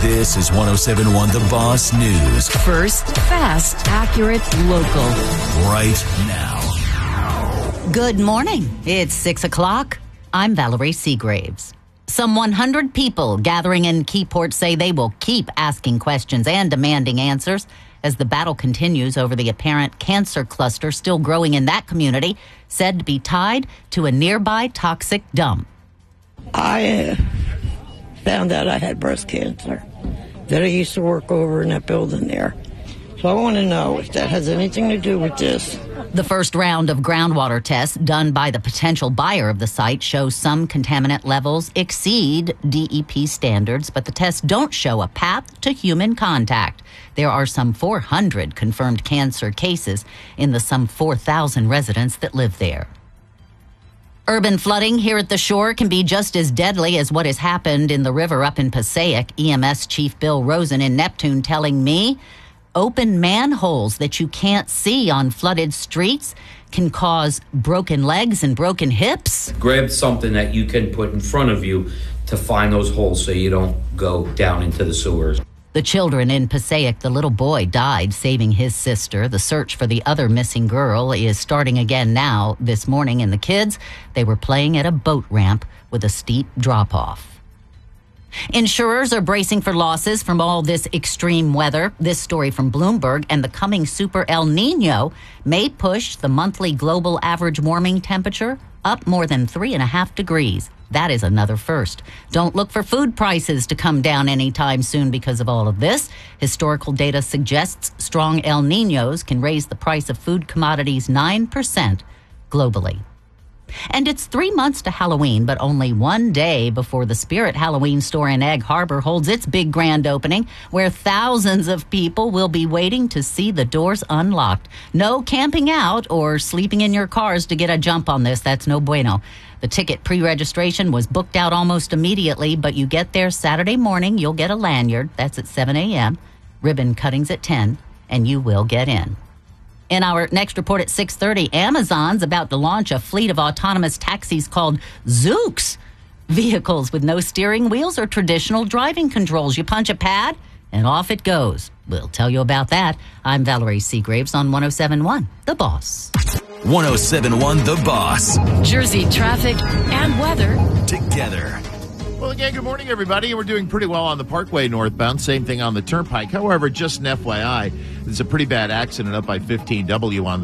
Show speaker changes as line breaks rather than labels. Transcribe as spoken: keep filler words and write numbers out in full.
This is one oh seven point one The Boss News.
First, fast, accurate, local.
Right now.
Good morning. It's six o'clock. I'm Valerie Seagraves. Some one hundred people gathering in Keyport say they will keep asking questions and demanding answers as the battle continues over the apparent cancer cluster still growing in that community, said to be tied to a nearby toxic dump.
I uh, found out I had breast cancer, that I used to work over in that building there. So I want to know if that has anything to do with this.
The first round of groundwater tests done by the potential buyer of the site shows some contaminant levels exceed D E P standards, but the tests don't show a path to human contact. There are some four hundred confirmed cancer cases in the some four thousand residents that live there. Urban flooding here at the shore can be just as deadly as what has happened in the river up in Passaic. E M S Chief Bill Rosen in Neptune telling me open manholes that you can't see on flooded streets can cause broken legs and broken hips.
Grab something that you can put in front of you to find those holes so you don't go down into the sewers.
The children in Passaic, the little boy died saving his sister. The search for the other missing girl is starting again now this morning, and the kids, they were playing at a boat ramp with a steep drop-off. Insurers are bracing for losses from all this extreme weather. This story from Bloomberg, and the coming super El Nino may push the monthly global average warming temperature up more than three and a half degrees. That is another first. Don't look for food prices to come down anytime soon because of all of this. Historical data suggests strong El Ninos can raise the price of food commodities nine percent globally. And it's three months to Halloween, but only one day before the Spirit Halloween store in Egg Harbor holds its big grand opening, where thousands of people will be waiting to see the doors unlocked. No camping out or sleeping in your cars to get a jump on this. That's no bueno. The ticket pre-registration was booked out almost immediately, but you get there Saturday morning, you'll get a lanyard. That's at seven a.m., ribbon cuttings at ten, and you will get in. In our next report at six thirty, Amazon's about to launch a fleet of autonomous taxis called Zoox. Vehicles with no steering wheels or traditional driving controls. You punch a pad, and off it goes. We'll tell you about that. I'm Valerie Seagraves on one oh seven point one The Boss.
one oh seven point one The Boss.
Jersey traffic and weather
Together.
Well, again, good morning, everybody. We're doing pretty well on the Parkway northbound. Same thing on the Turnpike. However, just an F Y I, there's a pretty bad accident up by fifteen W on